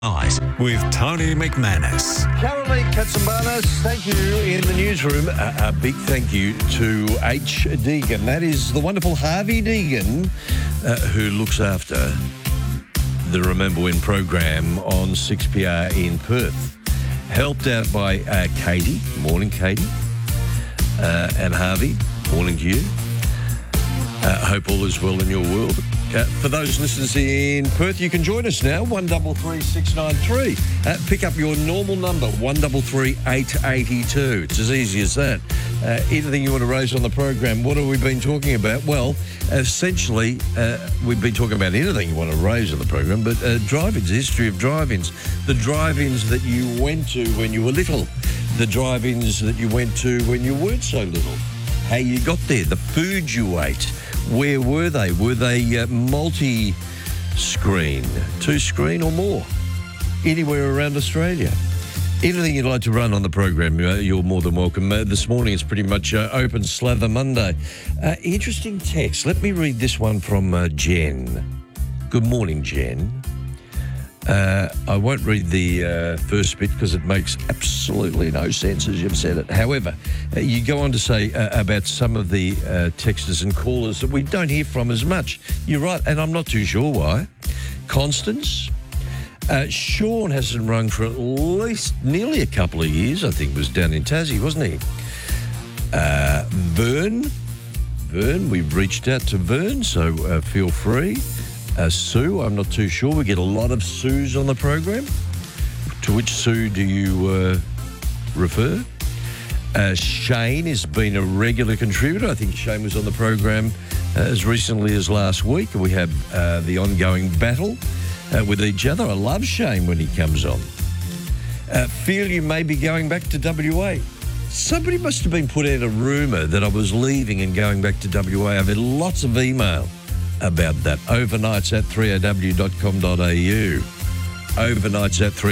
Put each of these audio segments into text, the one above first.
Eyes with Tony McManus. Caroline Katsambanis, thank you in the newsroom. A big thank you to H. Deegan. That is the wonderful Harvey Deegan, who looks after the Remember When program on 6PR in Perth. Helped out by Katie. Morning, Katie. And Harvey, morning to you. Hope all is well in your world. For those listeners in Perth, you can join us now, 133 pick up your normal number, 133 882. It's as easy as that. Anything you want to raise on the program, what have we been talking about? Well, essentially, we've been talking about anything you want to raise on the program, but drive-ins, the history of drive-ins, the drive-ins that you went to when you were little, the drive-ins that you went to when you weren't so little, how you got there, the food you ate. Where were they? Were they multi-screen, two-screen or more? Anywhere around Australia. Anything you'd like to run on the program, you're more than welcome. This morning it's pretty much Open Slather Monday. Interesting text. Let me read this one from Jen. Good morning, Jen. I won't read the first bit because it makes absolutely no sense as you've said it. However, you go on to say about some of the texters and callers that we don't hear from as much. You're right, and I'm not too sure why. Constance, Sean hasn't rung for at least nearly a couple of years. I think it was down in Tassie, wasn't he? Vern, we've reached out to Vern, so feel free. Sue, I'm not too sure. We get a lot of Sues on the program. To which Sue do you refer? Shane has been a regular contributor. I think Shane was on the program as recently as last week. We have the ongoing battle with each other. I love Shane when he comes on. Feel you may be going back to WA. Somebody must have been put out a rumour that I was leaving and going back to WA. I've had lots of email about that. Overnights at 3aw.com.au. Overnights at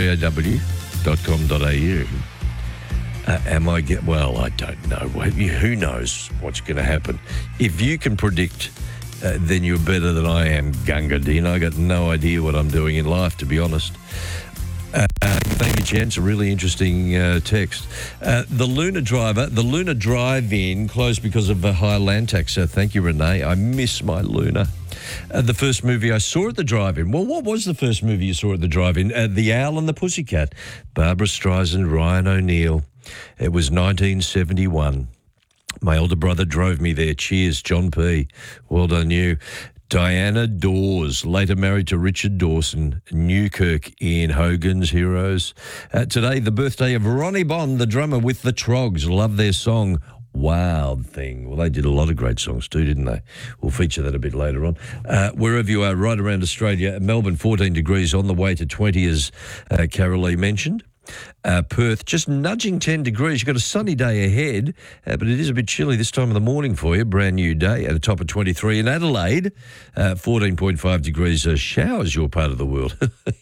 3aw.com.au. Well, I don't know. Who knows what's going to happen? If you can predict, then you're better than I am, Gunga Din. I got no idea what I'm doing in life, to be honest. Thank you, Jen. It's a really interesting text. The Luna Drive-In closed because of a high land tax. Thank you, Renee. I miss my Luna. The first movie I saw at the drive-in. Well, what was the first movie you saw at the drive-in? The Owl and the Pussycat. Barbara Streisand, Ryan O'Neill. It was 1971. My older brother drove me there. Cheers, John P. Well done, you. Diana Dawes, later married to Richard Dawson, Newkirk in Hogan's Heroes. Today, the birthday of Ronnie Bond, the drummer with the Trogs. Love their song, Wild Thing. Well, they did a lot of great songs too, didn't they? We'll feature that a bit later on. Wherever you are, right around Australia, Melbourne, 14 degrees, on the way to 20, as Carolee mentioned. Perth, just nudging 10 degrees. You've got a sunny day ahead, but it is a bit chilly this time of the morning for you. Brand new day at a top of 23 in Adelaide. 14.5 degrees. Showers your part of the world.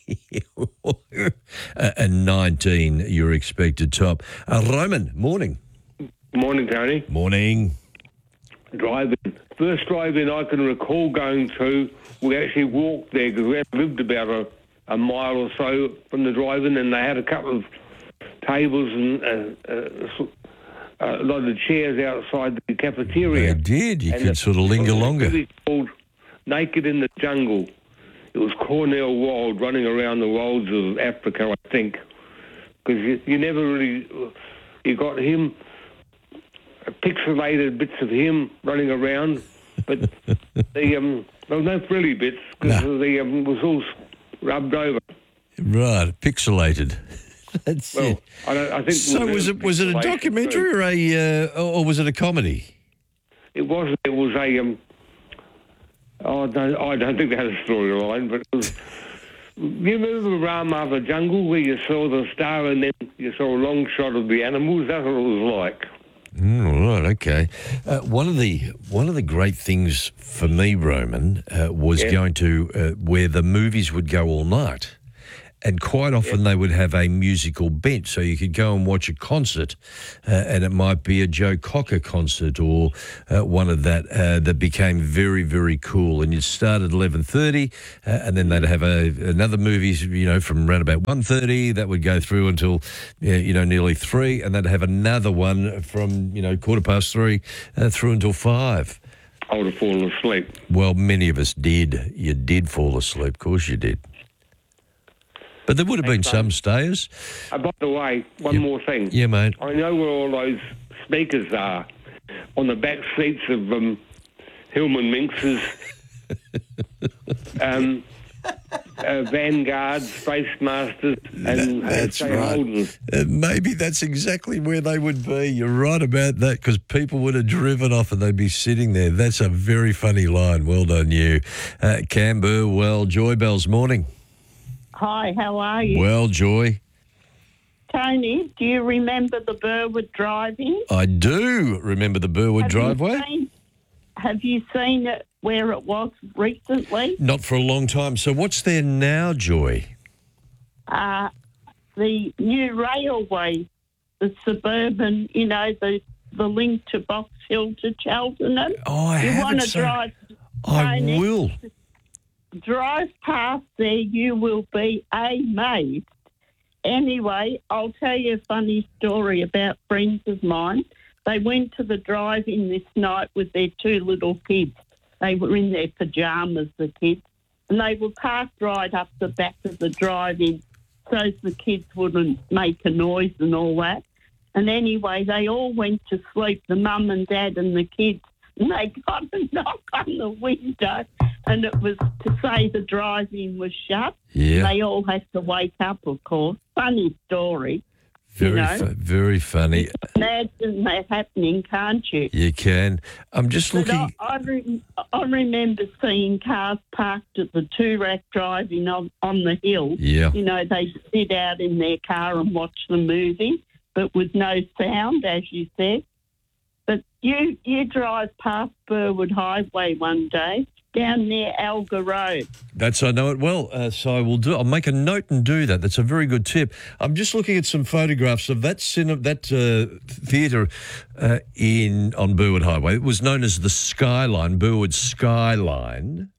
And 19 your expected top. Roman, morning. Morning, Tony. Morning. First drive-in I can recall going to, we actually walked there because we lived about a mile or so from the drive-in, and they had a couple of tables and a lot of chairs outside the cafeteria. They did. You could sort of linger longer. It was called Naked in the Jungle. It was Cornell Wilde running around the wilds of Africa, I think, because you never really... You got him, pixelated bits of him running around, but there was no frilly bits because the was all rubbed over. Right, pixelated. That's it. I think. So was it a documentary or was it a comedy? It was. It was a. I don't think they had a storyline, but it was. You remember Rama of the Jungle, where you saw the star and then you saw a long shot of the animals? That's what it was like. Right, okay. One of the great things for me, Roman, was going to where the movies would go all night, and quite often they would have a musical bent. So you could go and watch a concert, and it might be a Joe Cocker concert or one of that became very, very cool. And you'd start at 11:30, and then they'd have another movie, from around about 1:30. That would go through until, nearly 3, and they'd have another one from, 3:15 through until 5. I would have fallen asleep. Well, many of us did. You did fall asleep. Of course you did. But there would have been some stayers. By the way, one more thing. Yeah, mate. I know where all those speakers are, on the back seats of Hillman Minx's, Vanguards, Space Masters, and that's J. right. Holden's. Maybe that's exactly where they would be. You're right about that, because people would have driven off and they'd be sitting there. That's a very funny line. Well done, you. Cam Burwell, Joy Bells, morning. Hi, how are you? Well, Joy. Tony, do you remember the Burwood Drive-In? I do remember the Burwood driveway. Have you seen it where it was recently? Not for a long time. So what's there now, Joy? The new railway, the suburban, the link to Box Hill to Cheltenham. Oh, I you haven't want to seen. drive? I Tony, will. Drive past there, you will be amazed. Anyway, I'll tell you a funny story about friends of mine. They went to the drive-in this night with their 2 little kids. They were in their pyjamas, the kids, and they were parked right up the back of the drive-in so the kids wouldn't make a noise and all that. And anyway, they all went to sleep, the mum and dad and the kids, and they got a knock on the window, and it was to say the drive-in was shut. Yeah. They all had to wake up, of course. Funny story. Very funny. Imagine that happening, can't you? You can. I'm just looking. I remember seeing cars parked at the Toorak driving on the hill. Yeah. They sit out in their car and watch the movie, but with no sound, as you said. But you drive past Burwood Highway one day, down near Alga Road. I know it well, so I will do. I'll make a note and do that. That's a very good tip. I'm just looking at some photographs of that theatre on Burwood Highway. It was known as the Skyline, Burwood Skyline.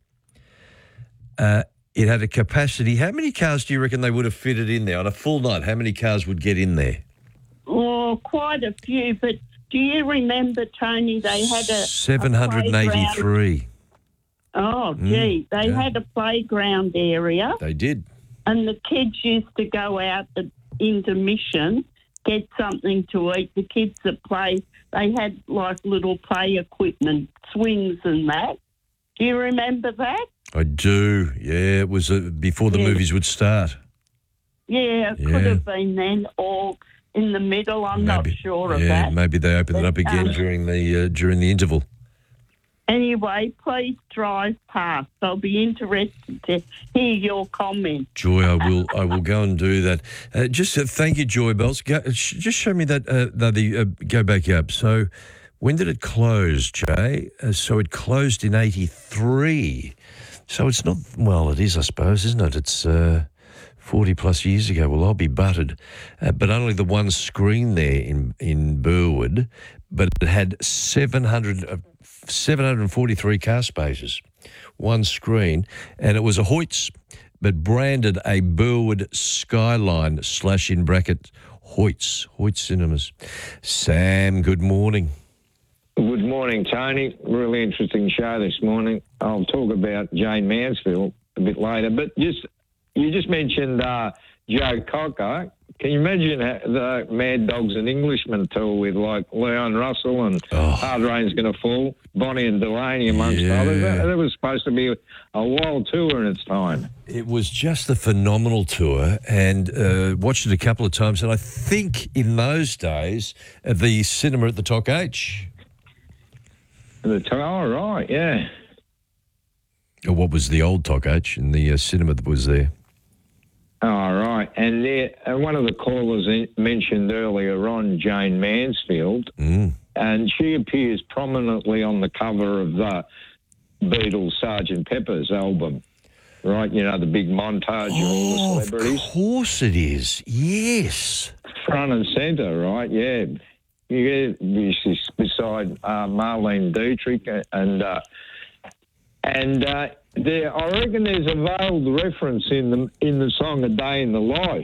It had a capacity. How many cars do you reckon they would have fitted in there on a full night? How many cars would get in there? Oh, quite a few. But do you remember, Tony? They had a 783. Oh, gee. They had a playground area. They did. And the kids used to go out at intermission, get something to eat. The kids that play, they had like little play equipment, swings and that. Do you remember that? I do. Yeah, it was before the movies would start. Yeah, it could have been then or in the middle. I'm not sure of that. Yeah, maybe they opened it up again during the interval. Anyway, please drive past. I'll be interested to hear your comment. Joy, I will go and do that. Thank you, Joy Bells. Just show me that. Go back up. So, when did it close, Jay? So it closed in 83. So it's not. Well, it is, I suppose, isn't it? It's 40 plus years ago. Well, I'll be buttered. But only the one screen there in Burwood, but it had 743 car spaces, one screen, and it was a Hoyts, but branded a Burwood Skyline / Hoyts Cinemas. Sam, good morning. Good morning, Tony. Really interesting show this morning. I'll talk about Jane Mansfield a bit later, but you just mentioned Joe Cocker. Can you imagine the Mad Dogs and Englishmen tour with like Leon Russell and Hard Rain's Gonna Fall, Bonnie and Delaney amongst others? That was supposed to be a wild tour in its time. It was just a phenomenal tour, and watched it a couple of times, and I think in those days the cinema at the Toc H. Right, yeah. Or what was the old Toc H and the cinema that was there? Oh, right. And one of the callers mentioned earlier on Jane Mansfield, and she appears prominently on the cover of the Beatles' Sgt. Pepper's album. right? You know, the big montage of all the celebrities. Of course it is. Yes. Front and centre, right? Yeah. You get this beside Marlene Dietrich and there, I reckon there's a veiled reference in the song "A Day in the Life."